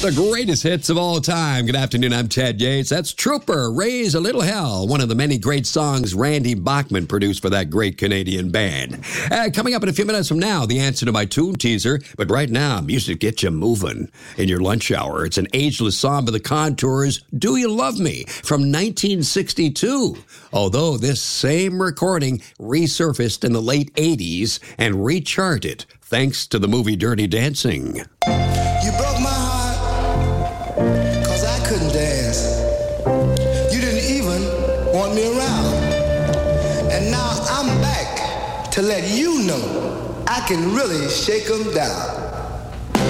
The greatest hits of all time. Good afternoon, I'm Ted Yates. That's Trooper, Raise a Little Hell, one of the many great songs Randy Bachman produced for that great Canadian band. Coming up in a few minutes from now, the answer to my tune teaser. But right now, music gets you moving in your lunch hour. It's an ageless song by the Contours, Do You Love Me, from 1962. Although this same recording resurfaced in the late 80s and recharted thanks to the movie Dirty Dancing. You broke my heart, 'cause I couldn't dance. You didn't even want me around. And now I'm back to let you know I can really shake 'em down.